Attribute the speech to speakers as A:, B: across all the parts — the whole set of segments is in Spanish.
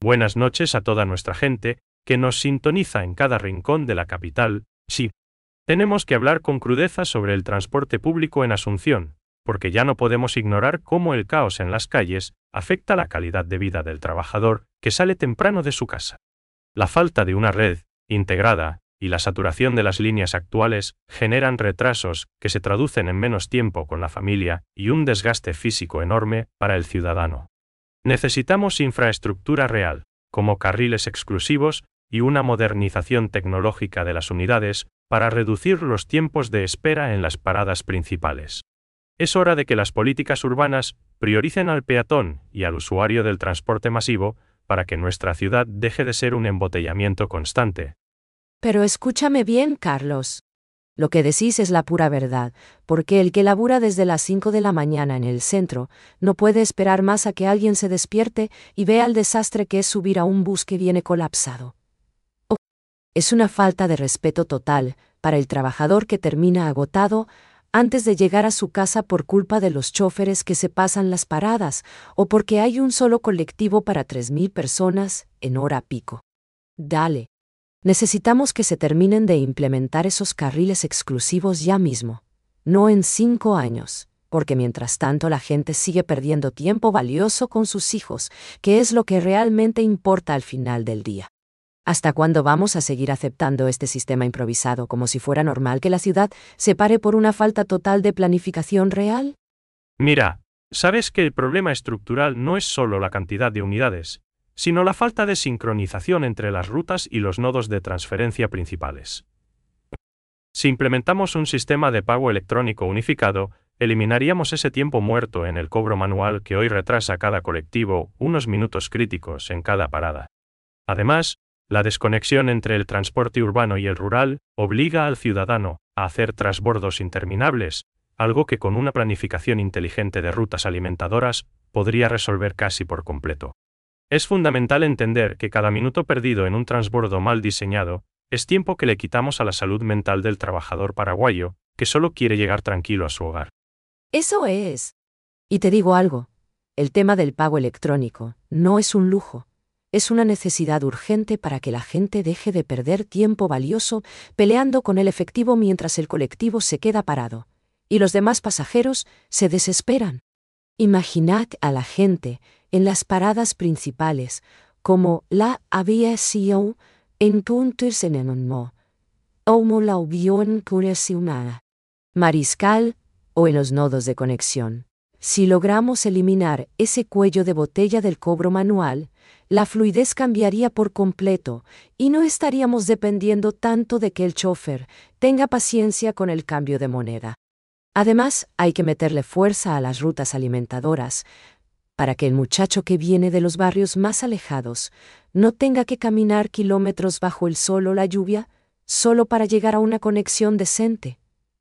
A: Buenas noches a toda nuestra gente, que nos sintoniza en cada rincón de la capital. Sí, tenemos que hablar con crudeza sobre el transporte público en Asunción, porque ya no podemos ignorar cómo el caos en las calles afecta la calidad de vida del trabajador que sale temprano de su casa. La falta de una red integrada y la saturación de las líneas actuales generan retrasos que se traducen en menos tiempo con la familia y un desgaste físico enorme para el ciudadano. Necesitamos infraestructura real, como carriles exclusivos y una modernización tecnológica de las unidades para reducir los tiempos de espera en las paradas principales. Es hora de que las políticas urbanas prioricen al peatón y al usuario del transporte masivo para que nuestra ciudad deje de ser un embotellamiento constante.
B: Pero escúchame bien, Carlos. Lo que decís es la pura verdad, porque el que labura desde las 5 de la mañana en el centro no puede esperar más a que alguien se despierte y vea el desastre que es subir a un bus que viene colapsado. Es una falta de respeto total para el trabajador que termina agotado antes de llegar a su casa por culpa de los chóferes que se pasan las paradas o porque hay un solo colectivo para 3.000 personas en hora pico. Dale. Necesitamos que se terminen de implementar esos carriles exclusivos ya mismo, no en 5 años, porque mientras tanto la gente sigue perdiendo tiempo valioso con sus hijos, que es lo que realmente importa al final del día. ¿Hasta cuándo vamos a seguir aceptando este sistema improvisado como si fuera normal que la ciudad se pare por una falta total de planificación real?
A: Mira, sabes que el problema estructural no es solo la cantidad de unidades, sino la falta de sincronización entre las rutas y los nodos de transferencia principales. Si implementamos un sistema de pago electrónico unificado, eliminaríamos ese tiempo muerto en el cobro manual que hoy retrasa cada colectivo unos minutos críticos en cada parada. Además, la desconexión entre el transporte urbano y el rural obliga al ciudadano a hacer transbordos interminables, algo que con una planificación inteligente de rutas alimentadoras podría resolver casi por completo. Es fundamental entender que cada minuto perdido en un transbordo mal diseñado es tiempo que le quitamos a la salud mental del trabajador paraguayo, que solo quiere llegar tranquilo a su hogar.
B: Eso es. Y te digo algo, el tema del pago electrónico no es un lujo, es una necesidad urgente para que la gente deje de perder tiempo valioso peleando con el efectivo mientras el colectivo se queda parado, y los demás pasajeros se desesperan. Imaginad a la gente en las paradas principales, como la aviación, entonces en el no, como la avión coracionada, Mariscal, o en los nodos de conexión. Si logramos eliminar ese cuello de botella del cobro manual, la fluidez cambiaría por completo y no estaríamos dependiendo tanto de que el chofer tenga paciencia con el cambio de moneda. Además, hay que meterle fuerza a las rutas alimentadoras, para que el muchacho que viene de los barrios más alejados no tenga que caminar kilómetros bajo el sol o la lluvia solo para llegar a una conexión decente.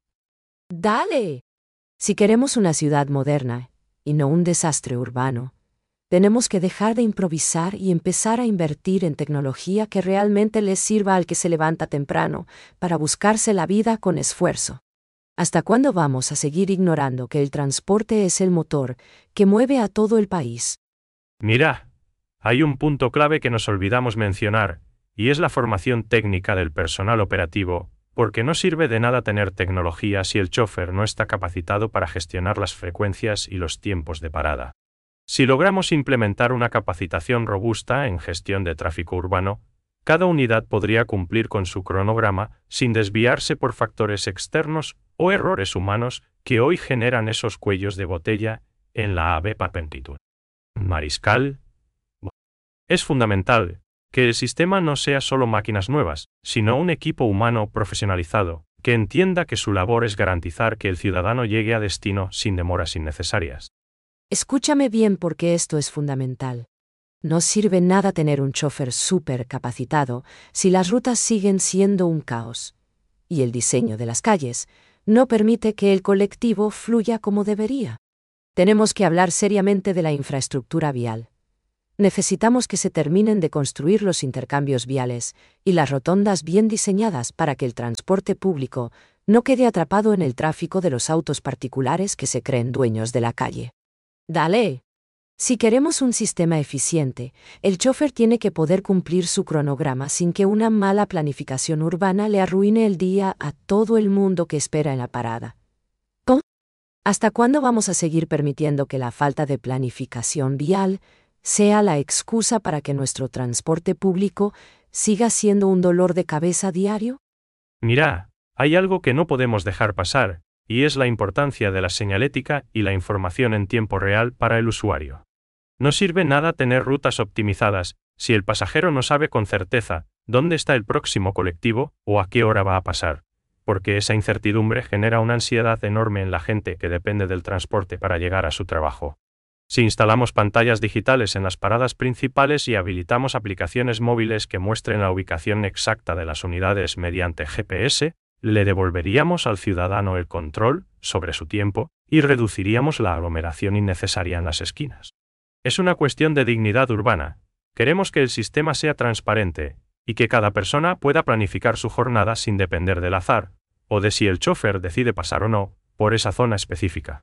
B: ¡Dale! Si queremos una ciudad moderna y no un desastre urbano, tenemos que dejar de improvisar y empezar a invertir en tecnología que realmente les sirva al que se levanta temprano para buscarse la vida con esfuerzo. ¿Hasta cuándo vamos a seguir ignorando que el transporte es el motor que mueve a todo el país?
A: Mira, hay un punto clave que nos olvidamos mencionar, y es la formación técnica del personal operativo, porque no sirve de nada tener tecnología si el chofer no está capacitado para gestionar las frecuencias y los tiempos de parada. Si logramos implementar una capacitación robusta en gestión de tráfico urbano, cada unidad podría cumplir con su cronograma sin desviarse por factores externos o errores humanos que hoy generan esos cuellos de botella en la AVE Parpentitud. Mariscal. Es fundamental que el sistema no sea solo máquinas nuevas, sino un equipo humano profesionalizado, que entienda que su labor es garantizar que el ciudadano llegue a destino sin demoras innecesarias.
B: Escúchame bien porque esto es fundamental. No sirve nada tener un chofer súper capacitado si las rutas siguen siendo un caos. Y el diseño de las calles no permite que el colectivo fluya como debería. Tenemos que hablar seriamente de la infraestructura vial. Necesitamos que se terminen de construir los intercambios viales y las rotondas bien diseñadas para que el transporte público no quede atrapado en el tráfico de los autos particulares que se creen dueños de la calle. ¡Dale! Si queremos un sistema eficiente, el chofer tiene que poder cumplir su cronograma sin que una mala planificación urbana le arruine el día a todo el mundo que espera en la parada. ¿Cómo? ¿Hasta cuándo vamos a seguir permitiendo que la falta de planificación vial sea la excusa para que nuestro transporte público siga siendo un dolor de cabeza diario?
A: Mira, hay algo que no podemos dejar pasar, y es la importancia de la señalética y la información en tiempo real para el usuario. No sirve nada tener rutas optimizadas si el pasajero no sabe con certeza dónde está el próximo colectivo o a qué hora va a pasar, porque esa incertidumbre genera una ansiedad enorme en la gente que depende del transporte para llegar a su trabajo. Si instalamos pantallas digitales en las paradas principales y habilitamos aplicaciones móviles que muestren la ubicación exacta de las unidades mediante GPS, le devolveríamos al ciudadano el control sobre su tiempo y reduciríamos la aglomeración innecesaria en las esquinas. Es una cuestión de dignidad urbana. Queremos que el sistema sea transparente y que cada persona pueda planificar su jornada sin depender del azar, o de si el chofer decide pasar o no, por esa zona específica.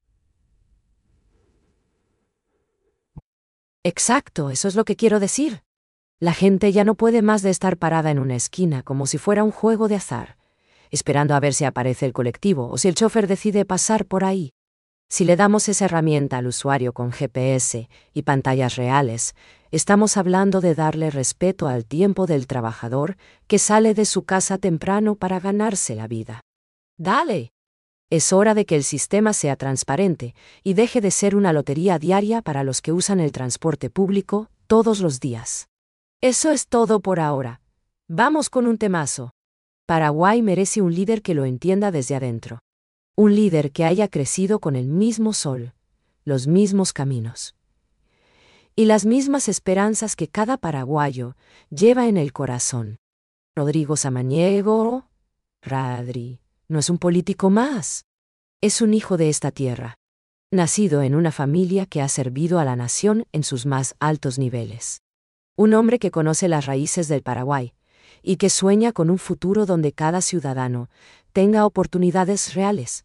B: Exacto, eso es lo que quiero decir. La gente ya no puede más de estar parada en una esquina como si fuera un juego de azar, esperando a ver si aparece el colectivo o si el chofer decide pasar por ahí. Si le damos esa herramienta al usuario con GPS y pantallas reales, estamos hablando de darle respeto al tiempo del trabajador que sale de su casa temprano para ganarse la vida. ¡Dale! Es hora de que el sistema sea transparente y deje de ser una lotería diaria para los que usan el transporte público todos los días. Eso es todo por ahora. Vamos con un temazo. Paraguay merece un líder que lo entienda desde adentro. Un líder que haya crecido con el mismo sol, los mismos caminos y las mismas esperanzas que cada paraguayo lleva en el corazón. Rodrigo Samaniego, Radri, no es un político más. Es un hijo de esta tierra, nacido en una familia que ha servido a la nación en sus más altos niveles. Un hombre que conoce las raíces del Paraguay y que sueña con un futuro donde cada ciudadano tenga oportunidades reales.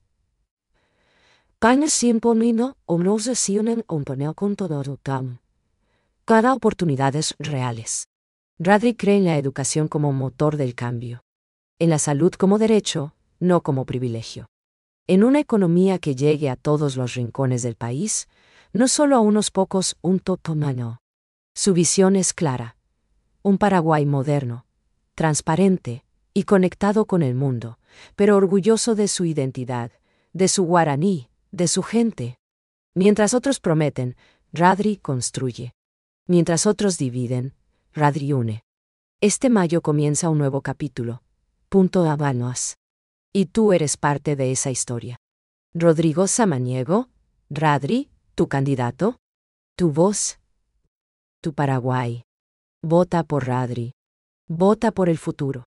B: Cada oportunidades reales. Radri cree en la educación como motor del cambio. En la salud como derecho, no como privilegio. En una economía que llegue a todos los rincones del país, no solo a unos pocos, un totomano. Su visión es clara. Un Paraguay moderno, transparente y conectado con el mundo, pero orgulloso de su identidad, de su guaraní, de su gente. Mientras otros prometen, Radri construye. Mientras otros dividen, Radri une. Este mayo comienza un nuevo capítulo. Punto Habanos. Y tú eres parte de esa historia. Rodrigo Samaniego, Radri, tu candidato, tu voz, tu Paraguay. Vota por Radri. Vota por el futuro.